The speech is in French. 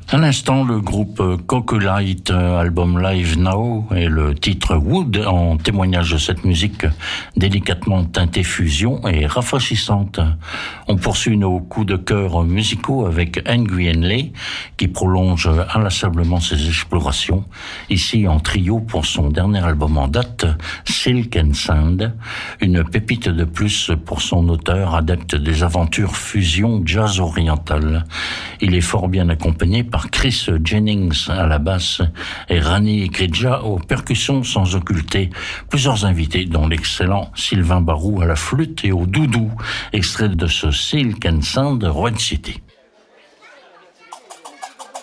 À l'instant, le groupe Cocolite, album Live Now, et le titre Wood en témoignage de cette musique délicatement teintée fusion et rafraîchissante. On poursuit nos coups de cœur musicaux avec Angry Henley, qui prolonge inlassablement ses explorations, ici en trio pour son dernier album en date, Silk and Sand, une pépite de plus pour son auteur adepte des aventures fusion jazz orientale. Il est fort bien accompagné par Chris Jennings à la basse et Rani Kridja aux percussions, sans occulter plusieurs invités dont l'excellent Sylvain Barou à la flûte et au doudou, extrait de ce Silk and Sand de Red City.